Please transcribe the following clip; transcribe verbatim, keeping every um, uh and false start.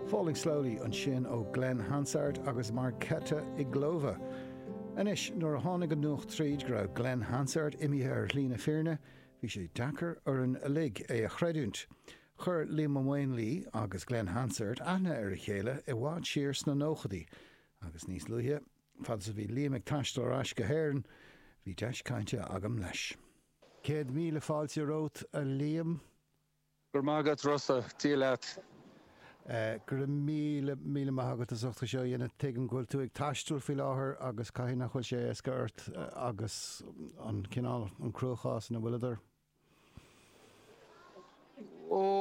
Falling Slowly an sin ó Glenn Hansard agus Marketa Iglova. Anis, nuair a tháinig an nuacht tríd go raibh Glenn Hansard imithe ar lína fearne, bhí sé dachar ar an lig é a chreidúnt. Chur Liam Wainley agus Glenn Hansard ana ar a chéile i bhád siar sna nóchadaí. Agus níos luithe, fad sa bhí Liam ag taistil ais go héireann, bhí deis cainte agam leis. Céad míle fáilte rót a Liam. Gur mágad Rosa, tí leat. Uh, gur míle míle maithagad a sochta seo dhéana tuigeann ghfuil tú ag taistil fi láthair agus caiithí nach chfuil sé éasca ort uh, agus an cinál an cruachás na bhuileidir. Ó